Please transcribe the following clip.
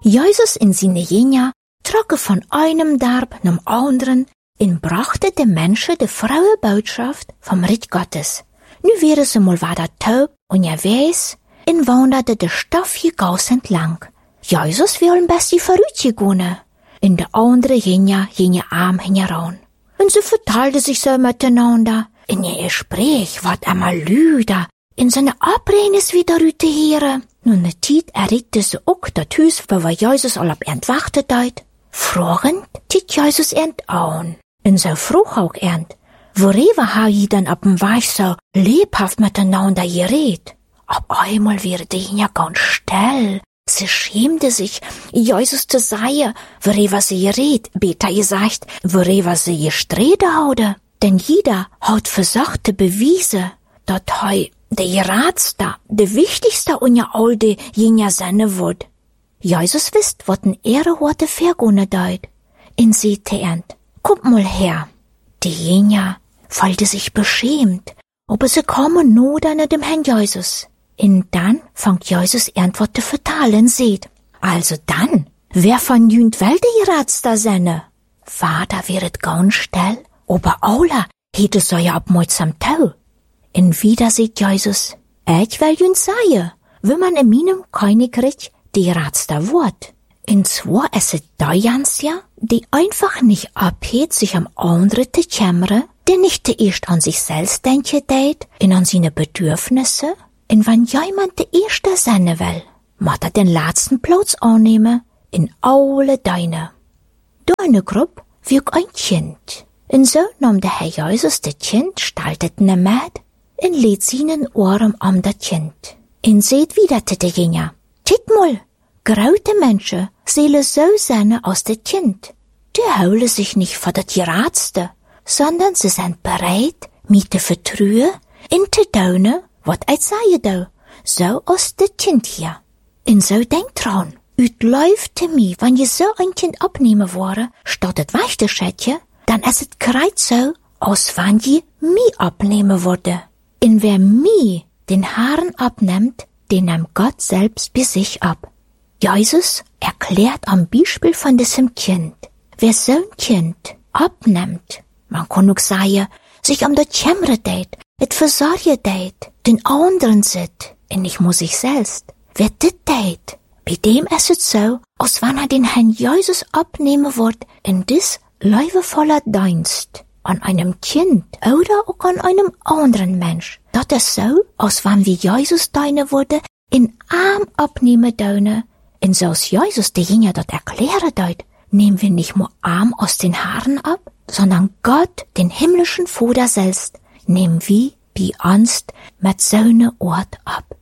Jesus in seine Jünger trokken von einem Dorp zum anderen und brachte den Menschen die frohe Botschaft vom Reich Gottes. Nu wären sie mal weiter taub und unterwegs und wanderte de stoffige Gasse entlang. Jesus will best die vorübergehen. In de andere Jünger gingen arm heran. Und sie verteilte sich so miteinander. In ihr Gespräch ward einmal lüder. In seine Abreden ist wieder rüte here. Nun ne Tiet erregte sie auch das Hus, wo Jesus all ab entwachtet hat. Fragend tiet Jesus an. Und so frug auch worüber ha je dann ab dem Weich so lebhaft miteinander geredet? Auf einmal wäre die Jünger ganz still. Sie schämte sich, Jesus zu sagen, worüber sie geredet, besser gesagt, worüber sie gestreden haude. Denn jeder hat versucht bewiesen, dass der geratste, der wichtigste unter all die Jünger sein wird. Jesus wisst, wat in ihre Worte vergonnen deut. Und sie kommt mal her. Die Jünger fühlte sich beschämt, aber sie kommen nur dann dem Herrn Jesus. Und dann fängt Jesus Antwort zu verteilen, seht. Also dann, wer von jünd Welt der Ratster senne? Vater wäret ganz still, aber Aula hätte so ja abmolsam Tau. Und wieder sieht Jesus, ich will jünd sagen, wenn man in meinem Königreich die Ratster wird. Und zwar ist es da ja, die einfach nicht abhebt, sich am anderen zu kümmern, der nicht erst an sich selbst denken tät und an seine Bedürfnisse. Und wenn jemand der Erste sein will, muss den letzten Platz annehmen in alle Deine. Deine Gruppe wirkt ein Kind. Und so nahm der Herr Jesus das Kind, staltet ne Mäd und lädt seinen Ohren am das Kind. Und seht wieder zu den Jünger. Titt mal, graute Menschen seele so sein aus das Kind. Die holen sich nicht vor das Geratste, sondern sie sind bereit, mit der Vertrühe in zu tun, wat ich sage da, so aus das Kind hier. Und so denkt dran, üt läuft mir, wenn je so ein Kind abnehmen wollen, statt das weichte Schätje, dann ist es greit so, als wenn je mi abnehmen würde. Und wer mi den Haaren abnimmt, den nimmt Gott selbst bei sich ab. Jesus erklärt am Beispiel von diesem Kind, wer so ein Kind abnimmt, man kann auch sagen, sich das kümmern tät, et versorgen tät, den anderen sit, und nicht muss sich selbst, wer dit tät, bei dem ist es so, als wenn den Herrn Jesus abnehmen wird, in dis liebevoller Dienst, an einem Kind oder auch an einem anderen Mensch. Das ist so, als wenn wir Jesus deine würde, in Arm abnehmen deune, und so als Jesus die Jünger dort erklären deut, nehmen wir nicht nur Arm aus den Haaren ab, sondern Gott, den himmlischen Vater selbst, nehmen wir bei uns mit seinem Ort ab.